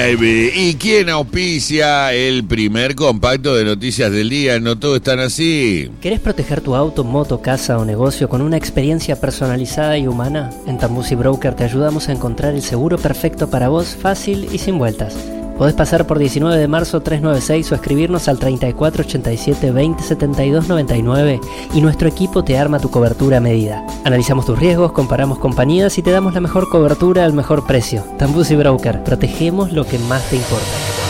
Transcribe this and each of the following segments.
¿Y quién auspicia el primer compacto de noticias del día? No todo están así. ¿Querés proteger tu auto, moto, casa o negocio con una experiencia personalizada y humana? En Tambusi Broker te ayudamos a encontrar el seguro perfecto para vos, fácil y sin vueltas. Podés pasar por 19 de marzo 396 o escribirnos al 3487 20 72 99 y nuestro equipo te arma tu cobertura a medida. Analizamos tus riesgos, comparamos compañías y te damos la mejor cobertura al mejor precio. Tambusi Broker, protegemos lo que más te importa.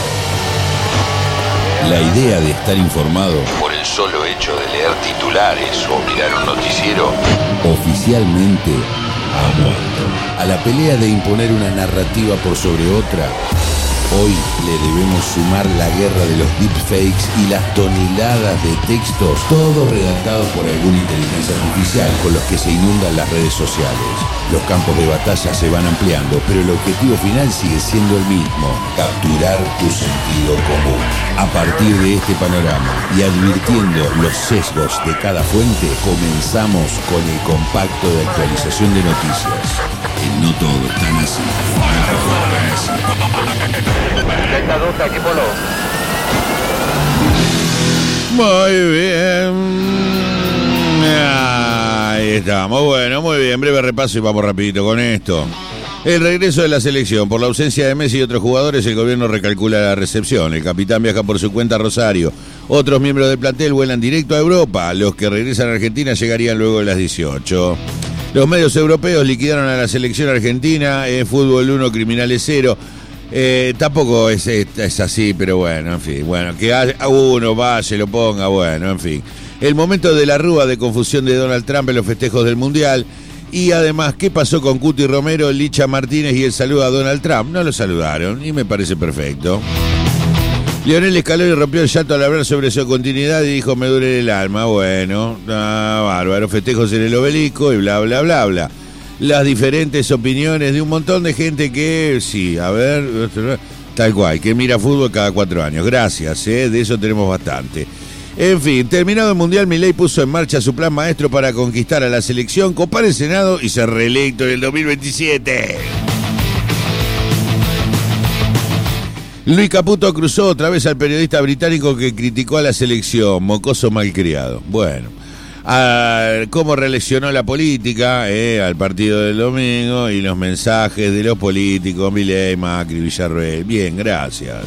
La idea de estar informado por el solo hecho de leer titulares o mirar un noticiero oficialmente ha muerto. A la pelea de imponer una narrativa por sobre otra, hoy le debemos sumar la guerra de los deepfakes y las toneladas de textos, todos redactados por alguna inteligencia artificial con los que se inundan las redes sociales. Los campos de batalla se van ampliando, pero el objetivo final sigue siendo el mismo: capturar tu sentido común. A partir de este panorama y advirtiendo los sesgos de cada fuente, comenzamos con el compacto de actualización de noticias. No todo es tan así. Muy bien. Ahí estamos. Bueno, muy bien. Breve repaso y vamos rapidito con esto. El regreso de la selección. Por la ausencia de Messi y otros jugadores, el gobierno recalcula la recepción. El capitán viaja por su cuenta a Rosario. Otros miembros del plantel vuelan directo a Europa. Los que regresan a Argentina llegarían luego de las 18. Los medios europeos liquidaron a la selección argentina. Fútbol 1, criminales 0. Tampoco es así, pero bueno, en fin. Bueno, que a uno vaya, lo ponga, bueno, en fin. El momento de la rúa de confusión de Donald Trump en los festejos del Mundial. Y además, ¿qué pasó con Cuti Romero, Licha Martínez y el saludo a Donald Trump? No lo saludaron y me parece perfecto. Lionel Scaloni rompió el llanto al hablar sobre su continuidad y dijo: me duele el alma. Bueno, bárbaro, festejos en el Obelisco y bla, bla, bla, bla. Las diferentes opiniones de un montón de gente que, sí, a ver, tal cual, que mira fútbol cada 4 años. Gracias, de eso tenemos bastante. En fin, terminado el Mundial, Milei puso en marcha su plan maestro para conquistar a la selección, copar el Senado y ser reelecto en el 2027. Luis Caputo cruzó otra vez al periodista británico que criticó a la selección, mocoso malcriado. Bueno, cómo reeleccionó la política al partido del domingo y los mensajes de los políticos, Milei, Macri, Villarroel. Bien, gracias.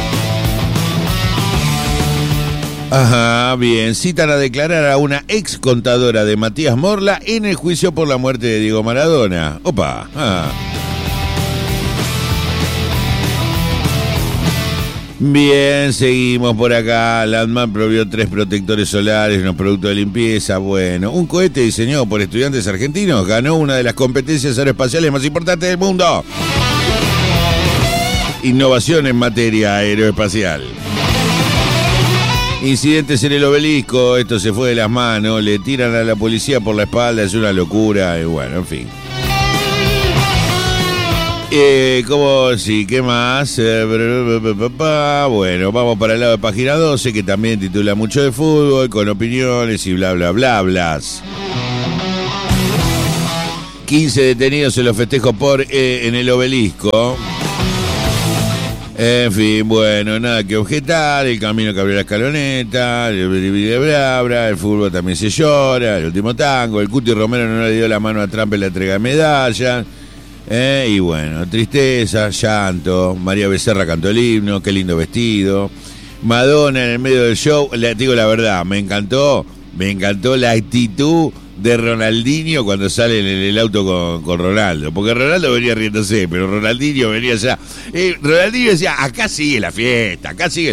Ajá, bien. Citan a declarar a una ex contadora de Matías Morla en el juicio por la muerte de Diego Maradona. Opa. Bien, seguimos por acá. Landman prohibió 3 protectores solares, unos productos de limpieza. Bueno, un cohete diseñado por estudiantes argentinos ganó una de las competencias aeroespaciales más importantes del mundo. Innovación en materia aeroespacial. Incidentes en el Obelisco, esto se fue de las manos, le tiran a la policía por la espalda, es una locura, y bueno, en fin. ¿Cómo? Sí, ¿qué más? Bueno, vamos para el lado de página 12, que también titula mucho de fútbol, con opiniones y bla, bla, bla, blas. 15 detenidos en los festejos en el Obelisco. En fin, bueno, nada que objetar, el camino que abrió la escaloneta, el fútbol también se llora, el último tango, el Cuti Romero no le dio la mano a Trump en la entrega de medallas, y bueno, tristeza, llanto, María Becerra cantó el himno, qué lindo vestido, Madonna en el medio del show, le digo la verdad, me encantó la actitud de Ronaldinho cuando sale en el auto con Ronaldo, porque Ronaldo venía riéndose, pero Ronaldinho venía ya. Ronaldinho decía: acá sigue la fiesta.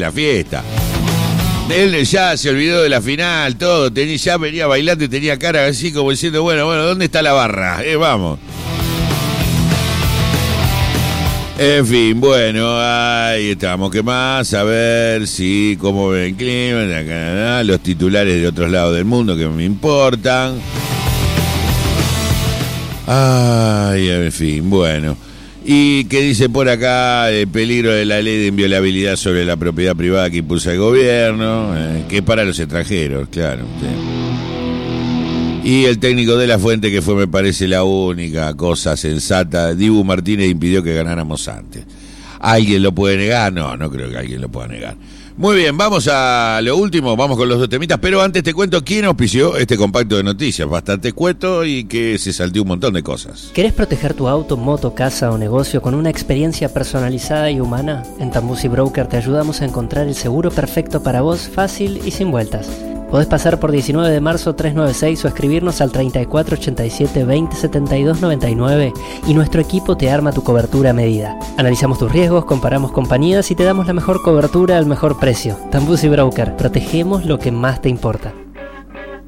Él ya se olvidó de la final, todo, ya venía bailando y tenía cara así como diciendo: bueno, ¿dónde está la barra? Vamos. En fin, bueno, ahí estamos. ¿Qué más? A ver si cómo ven el clima, los titulares de otros lados del mundo que me importan. Ay, en fin, bueno. ¿Y qué dice por acá? El peligro de la ley de inviolabilidad sobre la propiedad privada que impulsa el gobierno, que es para los extranjeros, claro. Sí. Y el técnico de La Fuente, que fue, me parece, la única cosa sensata. Dibu Martínez impidió que ganáramos antes. ¿Alguien lo puede negar? No creo que alguien lo pueda negar. Muy bien, vamos a lo último, vamos con los 2 temitas, pero antes te cuento quién auspició este compacto de noticias, bastante escueto y que se salteó un montón de cosas. ¿Querés proteger tu auto, moto, casa o negocio con una experiencia personalizada y humana? En Tambusi Broker te ayudamos a encontrar el seguro perfecto para vos, fácil y sin vueltas. Podés pasar por 19 de marzo 396 o escribirnos al 3487 20 72 99 y nuestro equipo te arma tu cobertura a medida. Analizamos tus riesgos, comparamos compañías y te damos la mejor cobertura al mejor precio. Tambusi Broker, protegemos lo que más te importa.